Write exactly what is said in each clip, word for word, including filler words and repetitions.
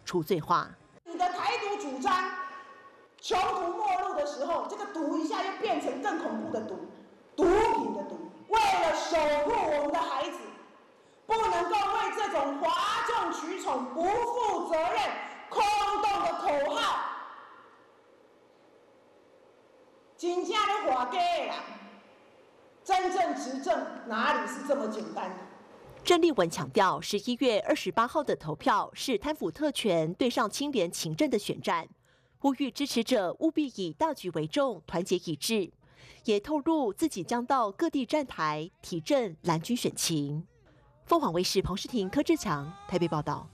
除罪化。 你的台独主张穷途末路的时候，这个毒一下又变成更恐怖的毒，毒品的毒。为了守护我们的孩子，不能够为这种哗众取宠、不负责任、空洞的口号，真正咧画假的人。真正执政哪里是这么简单的？ 郑丽文强调，十一月二十八号的投票是贪腐特权对上清廉勤政的选战，呼吁支持者务必以大局为重，团结一致。也透露自己将到各地站台提振蓝军选情。凤凰卫视彭诗婷、柯志强台北报道。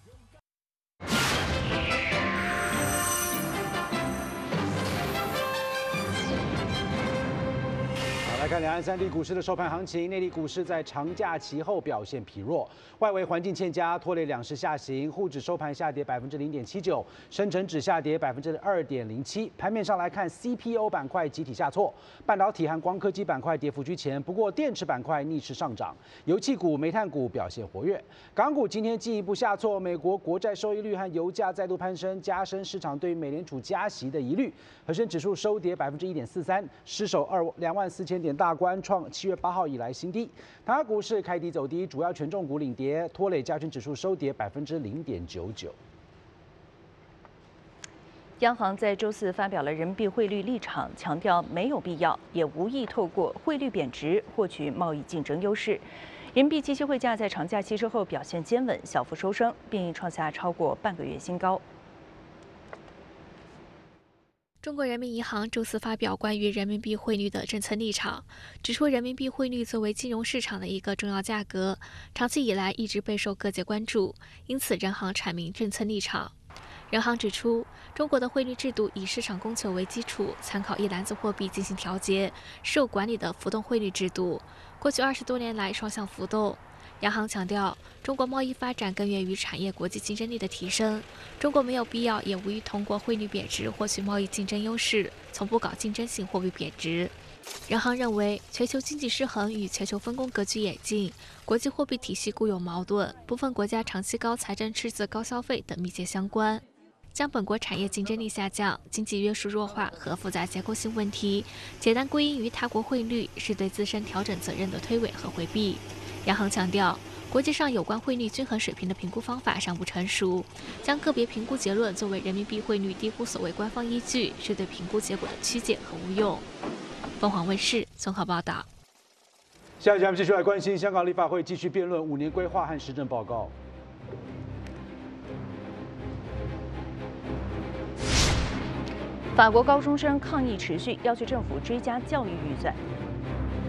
来看两岸三地股市的收盘行情，内地股市在长假期后表现疲弱，外围环境欠佳，拖累两市下行，沪指收盘下跌百分之零点七九，深成指下跌百分之二点零七。盘面上来看 ，C P O 板块集体下挫，半导体和光科技板块跌幅居前，不过电池板块逆势上涨，油气股、煤炭股表现活跃。港股今天进一步下挫，美国国债收益率和油价再度攀升，加深市场对美联储加息的疑虑。恒生指数收跌百分之一点四三，失守二两万四千点大关，创七月八号以来新低。台湾股市开低走低，主要权重股领跌，拖累加权指数收跌百分之零点九九。 央行在周四发表了人民币汇率立场，强调没有必要，也无意透过汇率贬值获取贸易竞争优势。人民币即期汇价在长假期之后表现坚稳，小幅收升，并创下超过半个月新高。 中国人民银行周四发表关于人民币汇率的政策立场，指出人民币汇率作为金融市场的一个重要价格，长期以来一直备受各界关注，因此人行阐明政策立场。人行指出，中国的汇率制度以市场供求为基础，参考一篮子货币进行调节，是有管理的浮动汇率制度。过去二十多年来双向浮动。央行强调，中国贸易发展根源于产业国际竞争力的提升，中国没有必要也无意通过汇率贬值获取贸易竞争优势，从不搞竞争性货币贬值。人行认为，全球经济失衡与全球分工格局演进、国际货币体系固有矛盾、部分国家长期高财政赤字、高消费等密切相关。将本国产业竞争力下降、经济约束弱化和复杂结构性问题简单归因于他国汇率，是对自身调整责任的推诿和回避。央行强调，国际上有关汇率均衡水平的评估方法尚不成熟，将个别评估结论作为人民币汇率低估所谓官方依据，是对评估结果的曲解和误用。凤凰卫视综合报道。 下一节我们继续来关心香港立法会继续辩论五年规划和施政报告。 法国高中生抗议持续，要求政府追加教育预算。